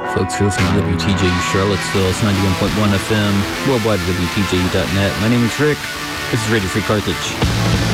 Folks, you're listening to WTJU Charlottesville. It's 91.1 FM, worldwide at WTJU.net. My name is Rick. This is Radio Free Carthage.